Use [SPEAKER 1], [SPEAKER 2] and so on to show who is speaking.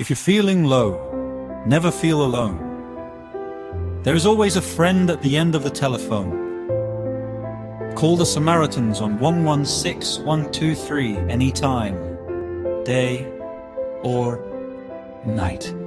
[SPEAKER 1] If you're feeling low, never feel alone. There is always a friend at the end of the telephone. Call the Samaritans on 116123 anytime, day or night.